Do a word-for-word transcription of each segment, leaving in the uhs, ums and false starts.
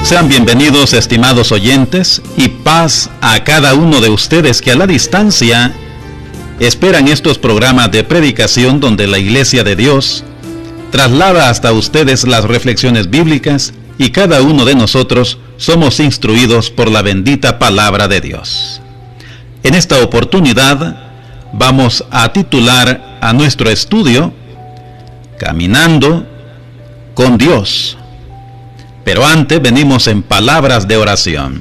Sean bienvenidos, estimados oyentes, y paz a cada uno de ustedes que a la distancia esperan estos programas de predicación donde la Iglesia de Dios traslada hasta ustedes las reflexiones bíblicas y cada uno de nosotros somos instruidos por la bendita palabra de Dios. En esta oportunidad vamos a titular a nuestro estudio Caminando con Dios. Pero antes venimos en palabras de oración.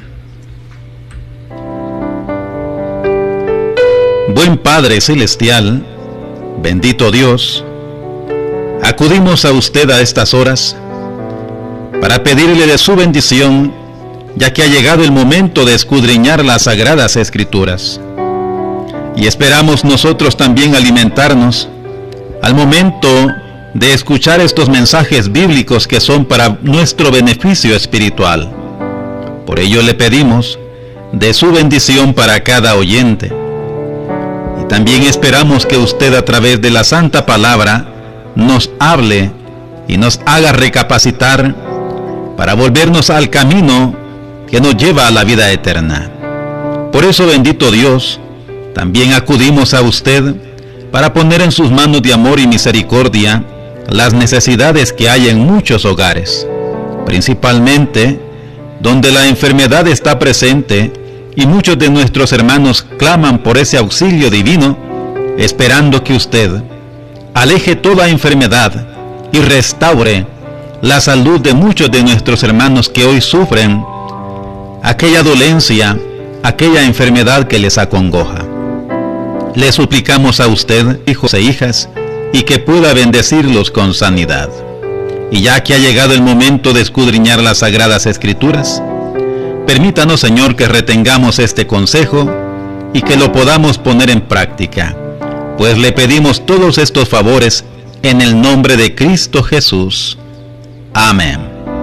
Buen Padre Celestial, bendito Dios, acudimos a usted a estas horas para pedirle de su bendición, ya que ha llegado el momento de escudriñar las Sagradas Escrituras. Y esperamos nosotros también alimentarnos al momento de escuchar estos mensajes bíblicos que son para nuestro beneficio espiritual. Por ello le pedimos de su bendición para cada oyente. Y también esperamos que usted a través de la Santa Palabra nos hable y nos haga recapacitar para volvernos al camino que nos lleva a la vida eterna. Por eso, bendito Dios, también acudimos a usted para poner en sus manos de amor y misericordia las necesidades que hay en muchos hogares, principalmente donde la enfermedad está presente y muchos de nuestros hermanos claman por ese auxilio divino, esperando que usted aleje toda enfermedad y restaure la salud de muchos de nuestros hermanos que hoy sufren aquella dolencia, aquella enfermedad que les acongoja. Le suplicamos a usted, hijos e hijas, y que pueda bendecirlos con sanidad. Y ya que ha llegado el momento de escudriñar las Sagradas Escrituras, permítanos, Señor, que retengamos este consejo y que lo podamos poner en práctica, pues le pedimos todos estos favores en el nombre de Cristo Jesús. Amén.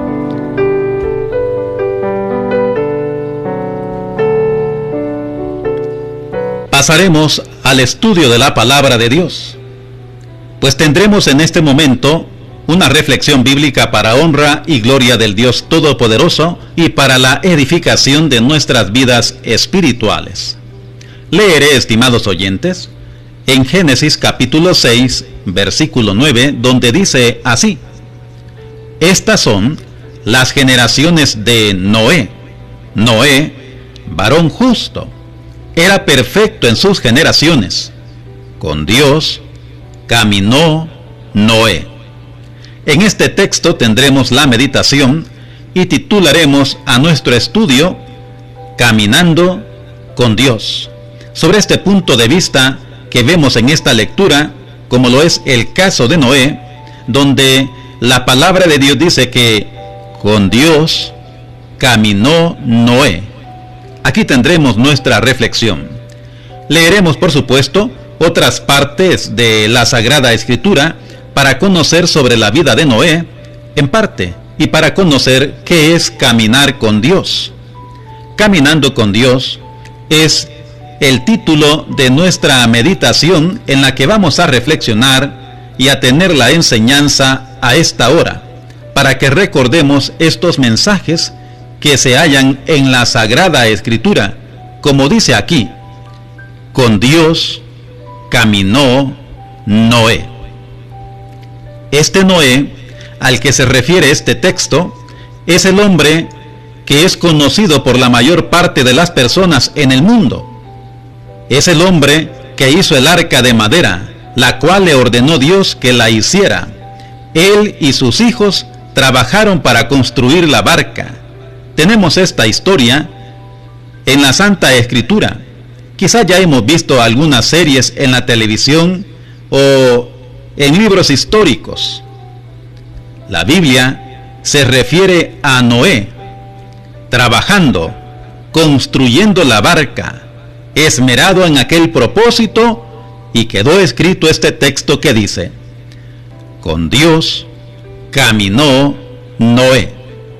Pasaremos al estudio de la Palabra de Dios, pues tendremos en este momento una reflexión bíblica para honra y gloria del Dios Todopoderoso y para la edificación de nuestras vidas espirituales. Leeré, estimados oyentes, en Génesis capítulo seis, versículo nueve, donde dice así: Estas son las generaciones de Noé. Noé, varón justo, era perfecto en sus generaciones. Con Dios caminó Noé. En este texto tendremos la meditación y titularemos a nuestro estudio Caminando con Dios. Sobre este punto de vista que vemos en esta lectura, como lo es el caso de Noé, donde la palabra de Dios dice que con Dios caminó Noé. Aquí tendremos nuestra reflexión. Leeremos, por supuesto, otras partes de la Sagrada Escritura para conocer sobre la vida de Noé, en parte, y para conocer qué es caminar con Dios. Caminando con Dios es el título de nuestra meditación en la que vamos a reflexionar y a tener la enseñanza a esta hora, para que recordemos estos mensajes que se hallan en la Sagrada Escritura, como dice aquí: con Dios caminó Noé. Este Noé, al que se refiere este texto, es el hombre que es conocido por la mayor parte de las personas en el mundo. Es el hombre que hizo el arca de madera, la cual le ordenó Dios que la hiciera. Él y sus hijos trabajaron para construir la barca. Tenemos esta historia en la Santa Escritura. Quizá ya hemos visto algunas series en la televisión o en libros históricos. La Biblia se refiere a Noé trabajando, construyendo la barca, esmerado en aquel propósito, y quedó escrito este texto que dice: con Dios caminó Noé.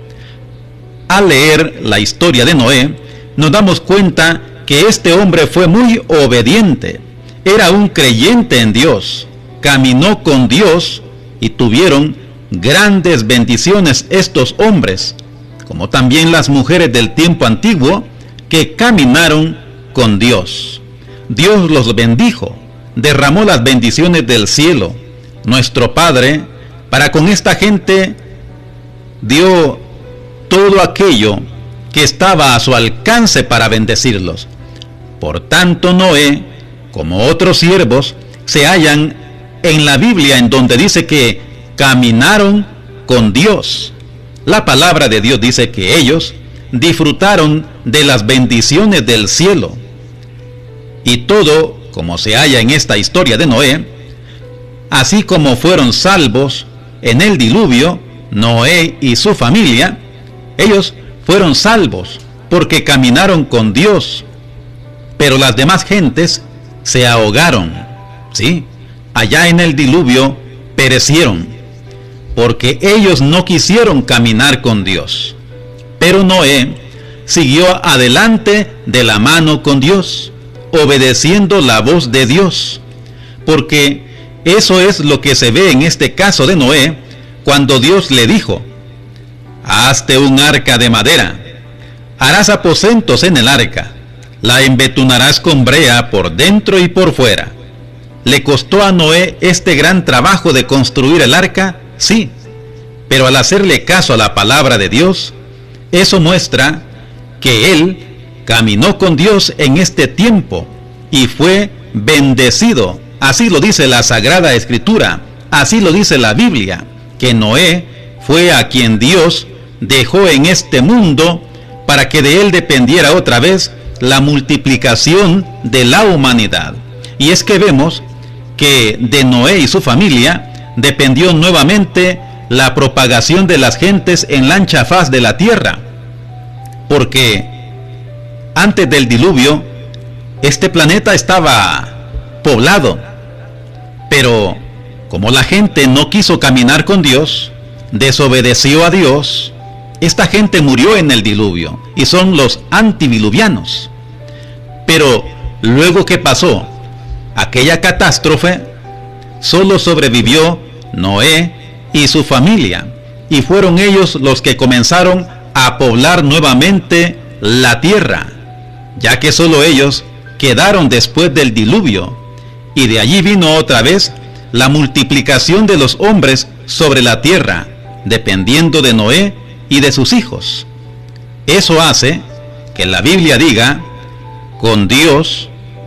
Al leer la historia de Noé, nos damos cuenta que este hombre fue muy obediente, era un creyente en Dios, caminó con Dios y tuvieron grandes bendiciones estos hombres, como también las mujeres del tiempo antiguo que caminaron con Dios. Dios los bendijo, derramó las bendiciones del cielo. Nuestro Padre, para con esta gente, dio todo aquello que estaba a su alcance para bendecirlos. Por tanto, Noé, como otros siervos, se hallan en la Biblia, en donde dice que caminaron con Dios. La palabra de Dios dice que ellos disfrutaron de las bendiciones del cielo. Y todo, como se halla en esta historia de Noé, así como fueron salvos en el diluvio, Noé y su familia, ellos fueron salvos porque caminaron con Dios. Pero las demás gentes se ahogaron, ¿sí? Allá en el diluvio perecieron, porque ellos no quisieron caminar con Dios. Pero Noé siguió adelante de la mano con Dios, obedeciendo la voz de Dios, porque eso es lo que se ve en este caso de Noé, cuando Dios le dijo: hazte un arca de madera, harás aposentos en el arca, la embetunarás con brea por dentro y por fuera. ¿Le costó a Noé este gran trabajo de construir el arca? Sí, pero al hacerle caso a la palabra de Dios, eso muestra que él caminó con Dios en este tiempo y fue bendecido. Así lo dice la Sagrada Escritura, así lo dice la Biblia, que Noé fue a quien Dios dejó en este mundo para que de él dependiera otra vez la multiplicación de la humanidad. Y es que vemos que de Noé y su familia dependió nuevamente la propagación de las gentes en la ancha faz de la tierra, porque antes del diluvio este planeta estaba poblado, pero como la gente no quiso caminar con Dios, desobedeció a Dios, esta gente murió en el diluvio y son los antidiluvianos. Pero luego que pasó aquella catástrofe, solo sobrevivió Noé y su familia, y fueron ellos los que comenzaron a poblar nuevamente la tierra, ya que solo ellos quedaron después del diluvio, y de allí vino otra vez la multiplicación de los hombres sobre la tierra, dependiendo de Noé y de sus hijos. Eso hace que la Biblia diga: con Dios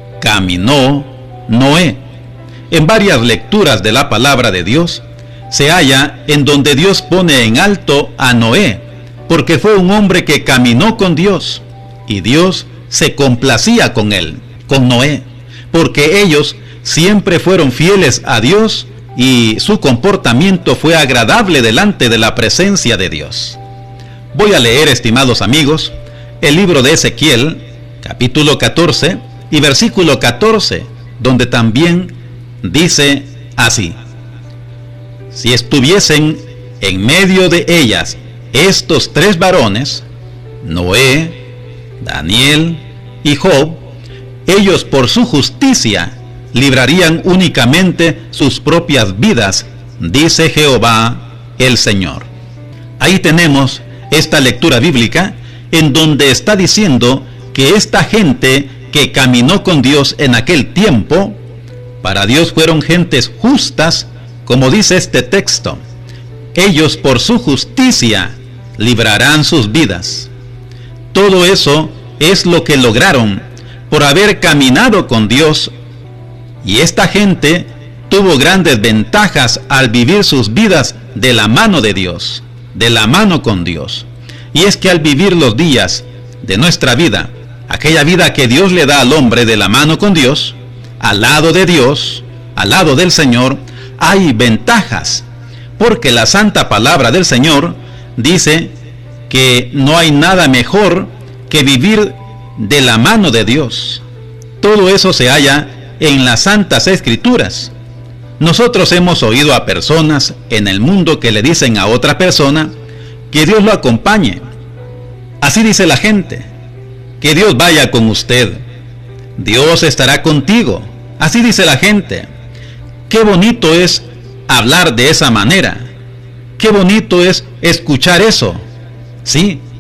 caminó Noé. En varias lecturas de la palabra de Dios se halla en donde Dios pone en alto a Noé, porque fue un hombre que caminó con Dios, y Dios se complacía con él, con Noé, porque ellos siempre fueron fieles a Dios y su comportamiento fue agradable delante de la presencia de Dios. Voy a leer, estimados amigos, el libro de Ezequiel, capítulo catorce y versículo catorce, donde también dice así: si estuviesen en medio de ellas estos tres varones, Noé, Daniel y Job, ellos por su justicia librarían únicamente sus propias vidas, dice Jehová el Señor. Ahí tenemos esta lectura bíblica en donde está diciendo que esta gente que caminó con Dios en aquel tiempo, para Dios fueron gentes justas, como dice este texto. Ellos por su justicia librarán sus vidas. Todo eso es lo que lograron por haber caminado con Dios, y esta gente tuvo grandes ventajas al vivir sus vidas de la mano de Dios, de la mano con Dios. Y es que al vivir los días de nuestra vida, aquella vida que Dios le da al hombre de la mano con Dios, al lado de Dios, al lado del Señor, hay ventajas, porque la santa palabra del Señor dice que no hay nada mejor que vivir de la mano de Dios. Todo eso se halla en las santas escrituras. Nosotros hemos oído a personas en el mundo que le dicen a otra persona que Dios lo acompañe. Así dice la gente: que Dios vaya con usted, Dios estará contigo. Así dice la gente. Qué bonito es hablar de esa manera, qué bonito es escuchar eso. Sí,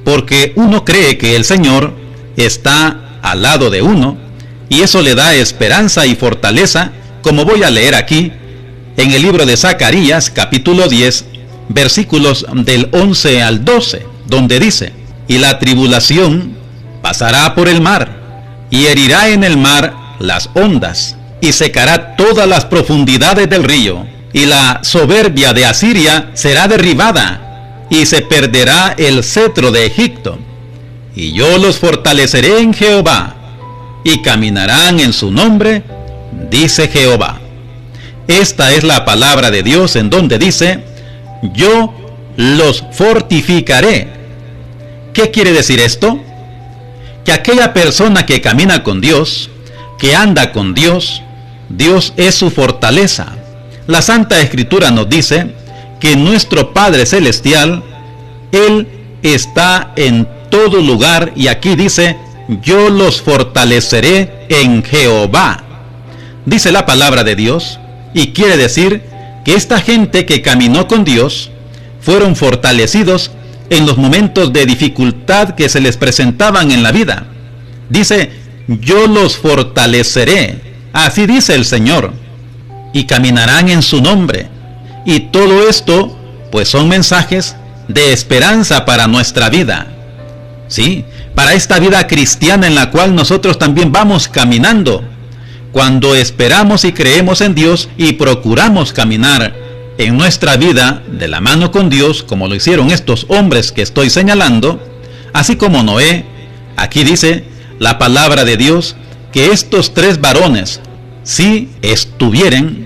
porque uno cree que el Señor está al lado de uno, y eso le da esperanza y fortaleza, como voy a leer aquí, en el libro de Zacarías, capítulo diez, versículos del once al doce, donde dice: y la tribulación pasará por el mar, y herirá en el mar las ondas, y secará todas las profundidades del río, y la soberbia de Asiria será derribada, y se perderá el cetro de Egipto. Y yo los fortaleceré en Jehová, y caminarán en su nombre, dice Jehová. Esta es la palabra de Dios, en donde dice: yo los fortificaré. ¿Qué quiere decir esto? Que aquella persona que camina con Dios, que anda con Dios, Dios es su fortaleza. La Santa Escritura nos dice que nuestro Padre Celestial, Él está en todo lugar, y aquí dice: yo los fortaleceré en Jehová. Dice la palabra de Dios, y quiere decir que esta gente que caminó con Dios fueron fortalecidos en los momentos de dificultad que se les presentaban en la vida. Dice: yo los fortaleceré, así dice el Señor, y caminarán en su nombre. Y todo esto pues son mensajes de esperanza para nuestra vida, sí, para esta vida cristiana en la cual nosotros también vamos caminando. Cuando esperamos y creemos en Dios y procuramos caminar en nuestra vida de la mano con Dios, como lo hicieron estos hombres que estoy señalando, así como Noé, aquí dice la palabra de Dios que estos tres varones, si estuvieran,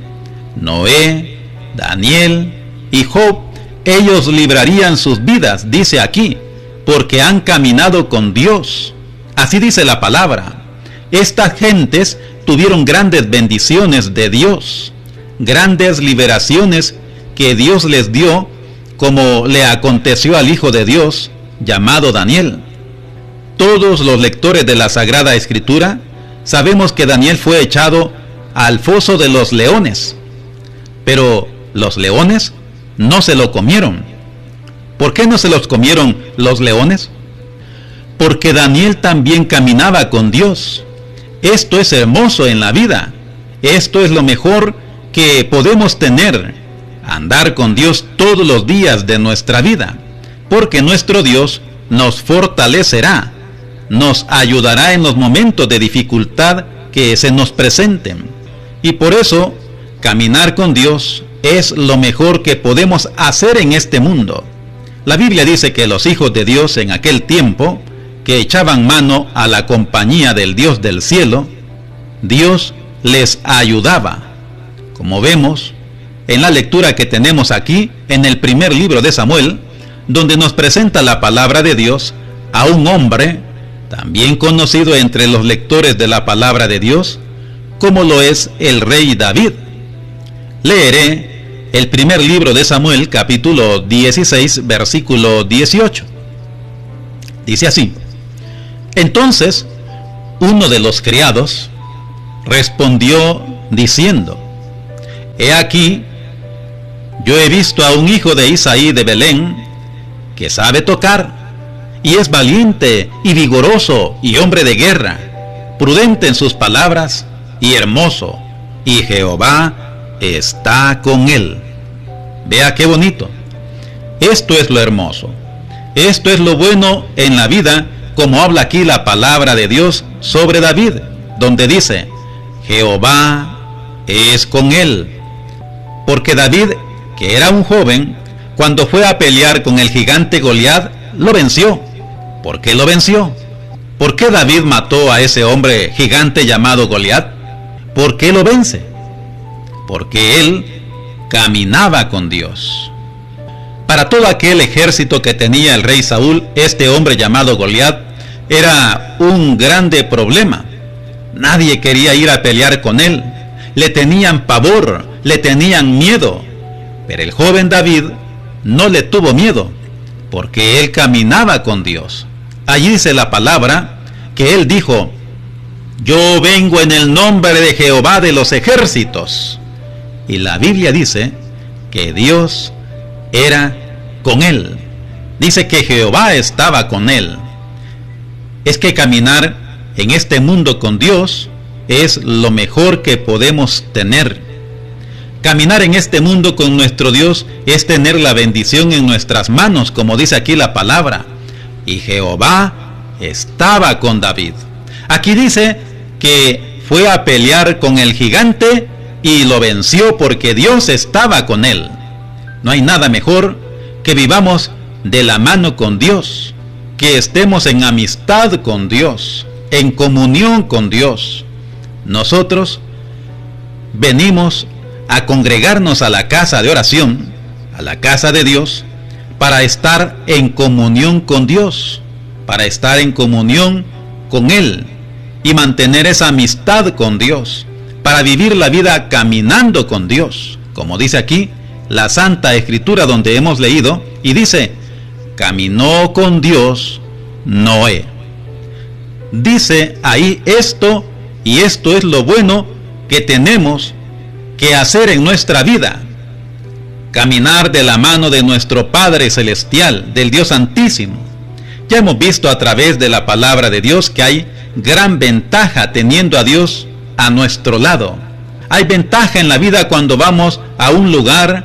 Noé, Daniel y Job, ellos librarían sus vidas, dice aquí, porque han caminado con Dios. Así dice la palabra. Estas gentes tuvieron grandes bendiciones de Dios, grandes liberaciones que Dios les dio, como le aconteció al Hijo de Dios, llamado Daniel. Todos los lectores de la Sagrada Escritura sabemos que Daniel fue echado al foso de los leones, pero los leones no se lo comieron. ¿Por qué no se los comieron los leones? Porque Daniel también caminaba con Dios. Esto es hermoso en la vida. Esto es lo mejor que podemos tener, andar con Dios todos los días de nuestra vida, porque nuestro Dios nos fortalecerá, nos ayudará en los momentos de dificultad que se nos presenten. Y por eso, caminar con Dios es lo mejor que podemos hacer en este mundo. La Biblia dice que los hijos de Dios en aquel tiempo, que echaban mano a la compañía del Dios del cielo, Dios les ayudaba. Como vemos en la lectura que tenemos aquí, en el primer libro de Samuel, donde nos presenta la palabra de Dios a un hombre, también conocido entre los lectores de la palabra de Dios, como lo es el rey David. Leeré el primer libro de Samuel, capítulo dieciséis, versículo dieciocho. Dice así: entonces uno de los criados respondió diciendo: he aquí, yo he visto a un hijo de Isaí de Belén, que sabe tocar, y es valiente y vigoroso y hombre de guerra, prudente en sus palabras y hermoso, y Jehová está con él. Vea qué bonito. Esto es lo hermoso. Esto es lo bueno en la vida, como habla aquí la palabra de Dios sobre David, donde dice: Jehová es con él. Porque David, que era un joven, cuando fue a pelear con el gigante Goliat, lo venció. ¿Por qué lo venció? ¿Por qué David mató a ese hombre gigante llamado Goliat? ¿Por qué lo vence? Porque él caminaba con Dios. Para todo aquel ejército que tenía el rey Saúl, este hombre llamado Goliat era un grande problema. Nadie quería ir a pelear con él. Le tenían pavor, le tenían miedo. Pero el joven David no le tuvo miedo, porque él caminaba con Dios. Allí dice la palabra que él dijo: yo vengo en el nombre de Jehová de los ejércitos. Y la Biblia dice que Dios era con él. dice que Jehová estaba con él. Es que caminar en este mundo con Dios es lo mejor que podemos tener. Caminar en este mundo con nuestro Dios es tener la bendición en nuestras manos, como dice aquí la palabra. Y Jehová estaba con David. Aquí dice que fue a pelear con el gigante y lo venció porque Dios estaba con él. No hay nada mejor que vivamos de la mano con Dios, que estemos en amistad con Dios, en comunión con Dios. Nosotros venimos a congregarnos a la casa de oración, a la casa de Dios, para estar en comunión con Dios, para estar en comunión con Él y mantener esa amistad con Dios, para vivir la vida caminando con Dios, como dice aquí la Santa Escritura donde hemos leído, y dice, caminó con Dios Noé. Dice ahí esto, y esto es lo bueno que tenemos que hacer en nuestra vida: caminar de la mano de nuestro Padre Celestial, del Dios Santísimo. Ya hemos visto a través de la palabra de Dios que hay gran ventaja teniendo a Dios a nuestro lado. Hay ventaja en la vida cuando vamos a un lugar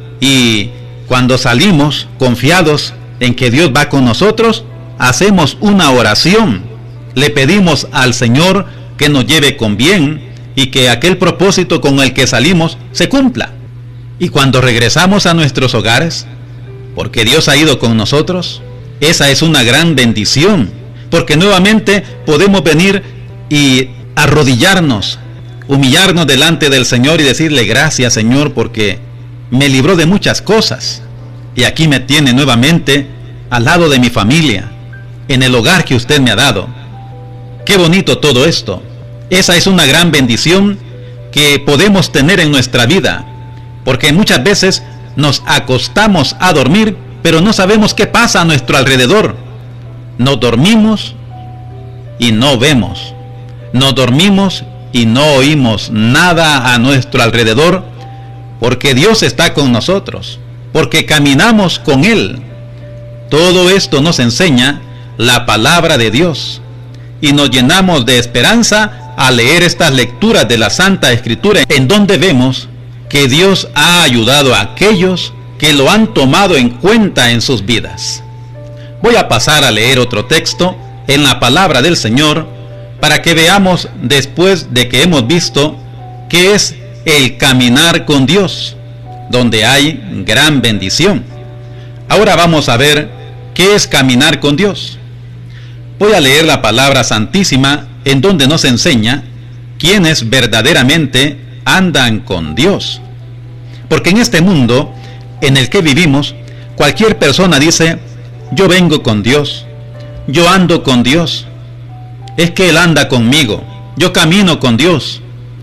y cuando salimos confiados en que Dios va con nosotros, hacemos una oración, le pedimos al Señor que nos lleve con bien y que aquel propósito con el que salimos se cumpla. Y cuando regresamos a nuestros hogares, porque Dios ha ido con nosotros, esa es una gran bendición, porque nuevamente podemos venir y arrodillarnos, humillarnos delante del Señor y decirle gracias, Señor, porque me libró de muchas cosas y aquí me tiene nuevamente al lado de mi familia, en el hogar que usted me ha dado. Qué bonito todo esto. Esa es una gran bendición que podemos tener en nuestra vida, porque muchas veces nos acostamos a dormir, pero no sabemos qué pasa a nuestro alrededor. Nos dormimos y no vemos. Nos dormimos y no oímos nada a nuestro alrededor, porque Dios está con nosotros, porque caminamos con Él. Todo esto nos enseña la palabra de Dios y nos llenamos de esperanza al leer estas lecturas de la Santa Escritura, en donde vemos que Dios ha ayudado a aquellos que lo han tomado en cuenta en sus vidas. Voy a pasar a leer otro texto en la palabra del Señor para que veamos, después de que hemos visto qué es el caminar con Dios, donde hay gran bendición. Ahora vamos a ver qué es caminar con Dios. Voy a leer la palabra santísima en donde nos enseña quiénes verdaderamente andan con Dios. Porque en este mundo en el que vivimos, cualquier persona dice, yo vengo con Dios, yo ando con Dios, es que Él anda conmigo, yo camino con Dios.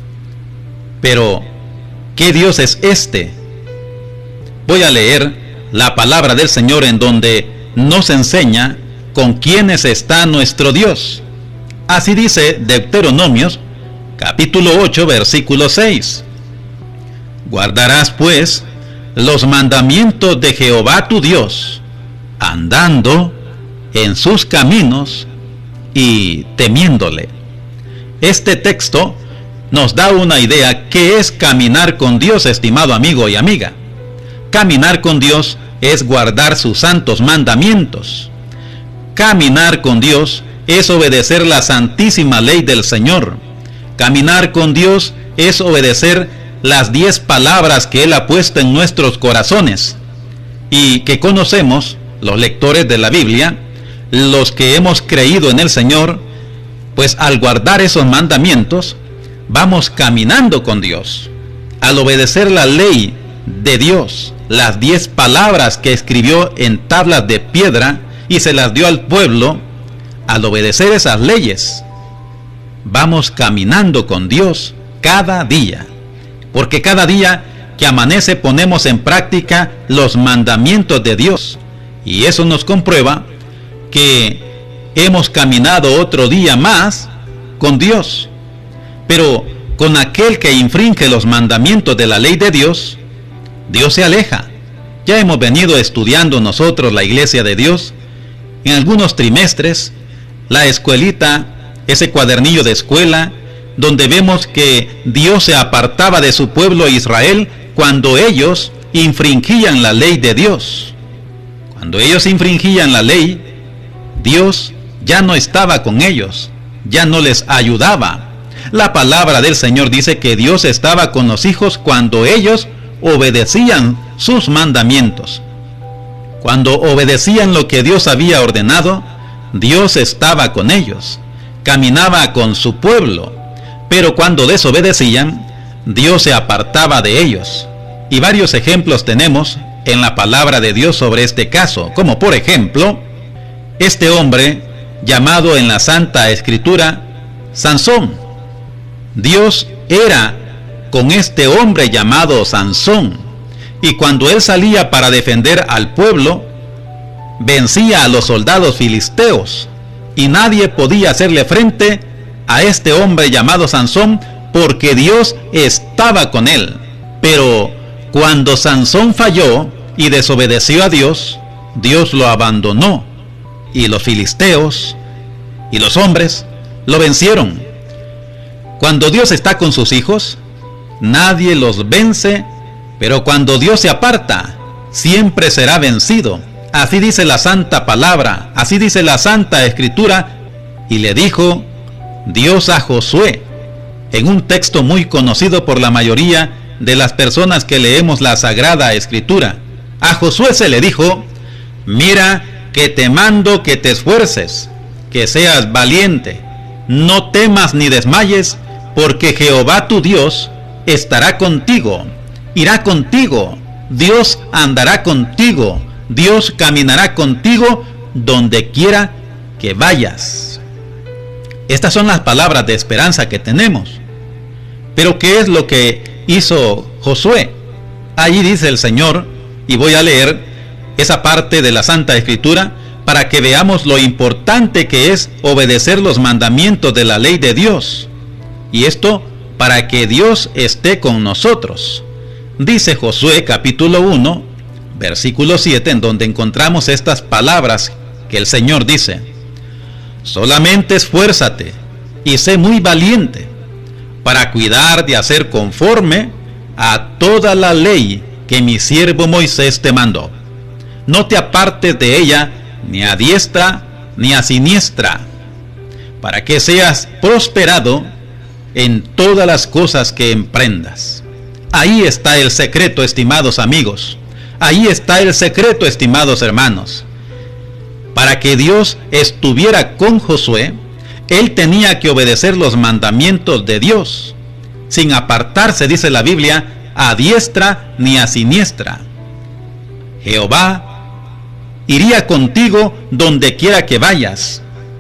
Pero, ¿qué Dios es este? Voy a leer la palabra del Señor en donde nos enseña con quiénes está nuestro Dios. Así dice Deuteronomios, capítulo ocho, versículo seis. Guardarás pues los mandamientos de Jehová tu Dios, andando en sus caminos y temiéndole. Este texto nos da una idea qué es caminar con Dios, estimado amigo y amiga. Caminar con Dios es guardar sus santos mandamientos. Caminar con Dios es obedecer la santísima ley del Señor. Caminar con Dios es obedecer las diez palabras que Él ha puesto en nuestros corazones y que conocemos, los lectores de la Biblia, los que hemos creído en el Señor, pues al guardar esos mandamientos, vamos caminando con Dios. Al obedecer la ley de Dios, las diez palabras que escribió en tablas de piedra y se las dio al pueblo, al obedecer esas leyes, vamos caminando con Dios cada día. Porque cada día que amanece ponemos en práctica los mandamientos de Dios. Y eso nos comprueba que hemos caminado otro día más con Dios. Pero con aquel que infringe los mandamientos de la ley de Dios, Dios se aleja. Ya hemos venido estudiando nosotros la Iglesia de Dios en algunos trimestres, la escuelita, ese cuadernillo de escuela, donde vemos que Dios se apartaba de su pueblo Israel cuando ellos infringían la ley de Dios. Cuando ellos infringían la ley, Dios ya no estaba con ellos, ya no les ayudaba. La palabra del Señor dice que Dios estaba con los hijos cuando ellos obedecían sus mandamientos. Cuando obedecían lo que Dios había ordenado, Dios estaba con ellos, caminaba con su pueblo. Pero cuando desobedecían, Dios se apartaba de ellos. Y varios ejemplos tenemos en la palabra de Dios sobre este caso, como por ejemplo, este hombre llamado en la Santa Escritura Sansón. Dios era con este hombre llamado Sansón, y cuando él salía para defender al pueblo, vencía a los soldados filisteos, y nadie podía hacerle frente a este hombre llamado Sansón, porque Dios estaba con él. Pero cuando Sansón falló y desobedeció a Dios, Dios lo abandonó, y los filisteos y los hombres lo vencieron. Cuando Dios está con sus hijos, nadie los vence, pero cuando Dios se aparta, siempre será vencido. Así dice la santa palabra, así dice la Santa Escritura. Y le dijo Dios a Josué, en un texto muy conocido por la mayoría de las personas que leemos la Sagrada Escritura. A Josué se le dijo: mira que te mando que te esfuerces, que seas valiente, no temas ni desmayes, porque Jehová tu Dios estará contigo, irá contigo, Dios andará contigo, Dios caminará contigo donde quiera que vayas. Estas son las palabras de esperanza que tenemos. Pero ¿qué es lo que hizo Josué? Allí dice el Señor, y voy a leer esa parte de la Santa Escritura para que veamos lo importante que es obedecer los mandamientos de la ley de Dios. Y esto para que Dios esté con nosotros. Dice Josué capítulo uno, versículo siete, en donde encontramos estas palabras que el Señor dice: solamente esfuérzate y sé muy valiente para cuidar de hacer conforme a toda la ley que mi siervo Moisés te mandó. No te apartes de ella ni a diestra ni a siniestra, para que seas prosperado en todas las cosas que emprendas. Ahí está el secreto, estimados amigos. Ahí está el secreto, estimados hermanos. Para que Dios estuviera con Josué, él tenía que obedecer los mandamientos de Dios, sin apartarse, dice la Biblia, a diestra ni a siniestra. Jehová iría contigo donde quiera que vayas.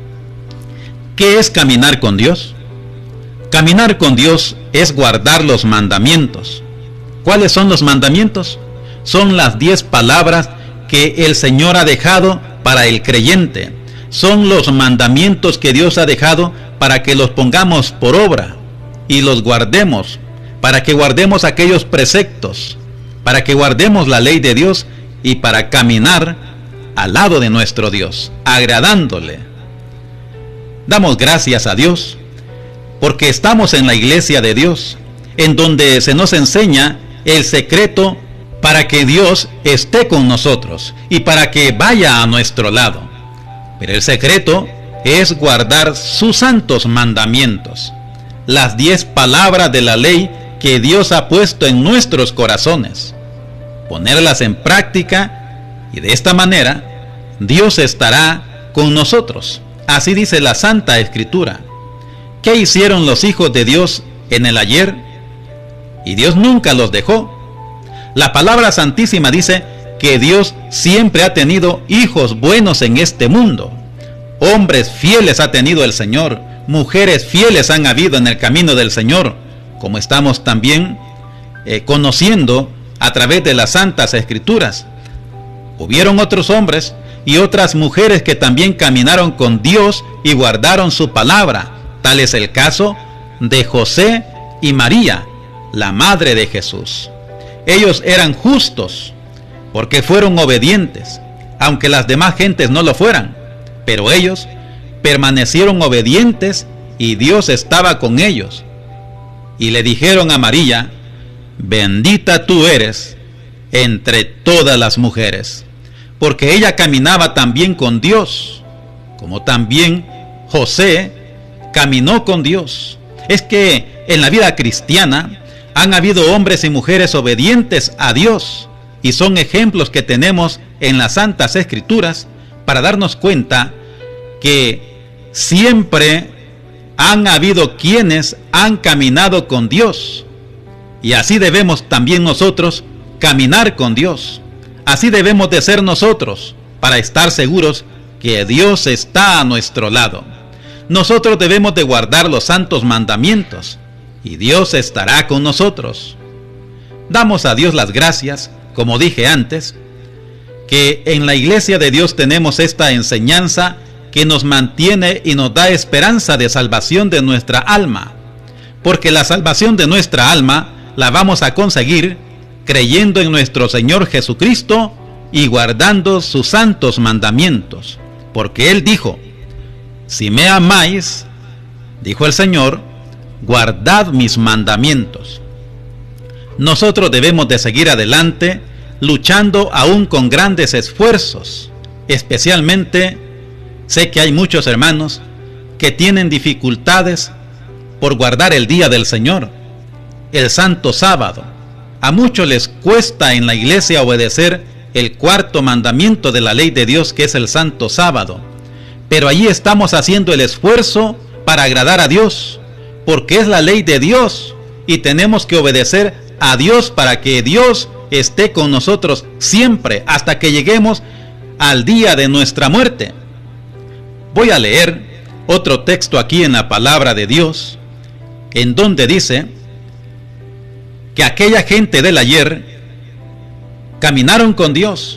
¿Qué es caminar con Dios? Caminar con Dios es guardar los mandamientos. ¿Cuáles son los mandamientos? Son las diez palabras que el Señor ha dejado para el creyente. Son los mandamientos que Dios ha dejado para que los pongamos por obra y los guardemos, para que guardemos aquellos preceptos, para que guardemos la ley de Dios y para caminar al lado de nuestro Dios, agradándole. Damos gracias a Dios porque estamos en la iglesia de Dios, en donde se nos enseña el secreto para que Dios esté con nosotros y para que vaya a nuestro lado. Pero el secreto es guardar sus santos mandamientos, las diez palabras de la ley que Dios ha puesto en nuestros corazones, ponerlas en práctica, y de esta manera Dios estará con nosotros. Así dice la Santa Escritura. ¿Qué hicieron los hijos de Dios en el ayer? Y Dios nunca los dejó. La palabra santísima dice que Dios siempre ha tenido hijos buenos en este mundo. Hombres fieles ha tenido el Señor, mujeres fieles han habido en el camino del Señor, como estamos también eh, conociendo a través de las Santas Escrituras. Hubieron otros hombres y otras mujeres que también caminaron con Dios y guardaron su palabra. Tal es el caso de José y María, la madre de Jesús. Ellos eran justos, porque fueron obedientes, aunque las demás gentes no lo fueran, pero ellos permanecieron obedientes y Dios estaba con ellos. Y le dijeron a María: bendita tú eres entre todas las mujeres, porque ella caminaba también con Dios, como también José caminó con Dios. Es que en la vida cristiana han habido hombres y mujeres obedientes a Dios, y son ejemplos que tenemos en las Santas Escrituras para darnos cuenta que siempre han habido quienes han caminado con Dios, y así debemos también nosotros caminar con Dios. Así debemos de ser nosotros para estar seguros que Dios está a nuestro lado. Nosotros debemos de guardar los santos mandamientos y Dios estará con nosotros. Damos a Dios las gracias, como dije antes, que en la iglesia de Dios tenemos esta enseñanza que nos mantiene y nos da esperanza de salvación de nuestra alma, porque la salvación de nuestra alma la vamos a conseguir creyendo en nuestro Señor Jesucristo y guardando sus santos mandamientos, porque Él dijo: si me amáis, dijo el Señor, guardad mis mandamientos. Nosotros debemos de seguir adelante, luchando aún con grandes esfuerzos. Especialmente, sé que hay muchos hermanos que tienen dificultades por guardar el día del Señor, el santo sábado. A muchos les cuesta en la iglesia obedecer el cuarto mandamiento de la ley de Dios, que es el santo sábado. Pero allí estamos haciendo el esfuerzo para agradar a Dios, porque es la ley de Dios y tenemos que obedecer a Dios para que Dios esté con nosotros siempre hasta que lleguemos al día de nuestra muerte. Voy a leer otro texto aquí en la palabra de Dios, en donde dice que aquella gente del ayer caminaron con Dios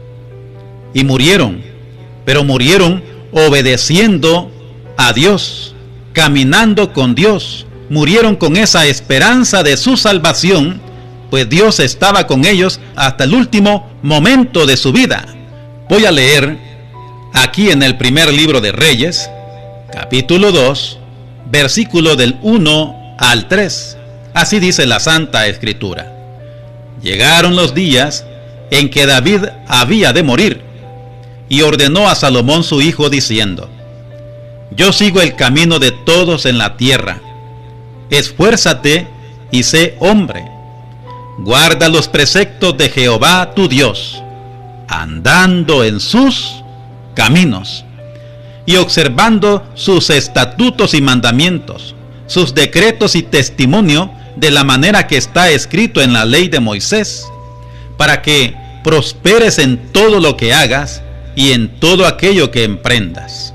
y murieron, pero murieron obedeciendo a Dios, caminando con Dios. Murieron con esa esperanza de su salvación, pues Dios estaba con ellos hasta el último momento de su vida. Voy a leer aquí en el primer libro de Reyes, capítulo dos, versículo del uno al tres. Así dice la Santa Escritura: llegaron los días en que David había de morir, y ordenó a Salomón su hijo diciendo: yo sigo el camino de todos en la tierra. Esfuérzate y sé hombre. Guarda los preceptos de Jehová tu Dios, andando en sus caminos y observando sus estatutos y mandamientos, sus decretos y testimonio, de la manera que está escrito en la ley de Moisés, para que prosperes en todo lo que hagas y en todo aquello que emprendas.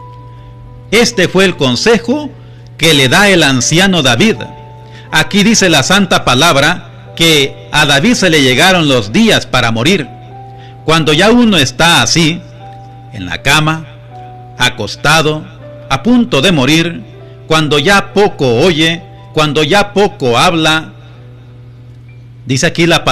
Este fue el consejo que le da el anciano David. Aquí dice la santa palabra que a David se le llegaron los días para morir. Cuando ya uno está así, en la cama, acostado, a punto de morir, cuando ya poco oye, cuando ya poco habla, dice aquí la palabra,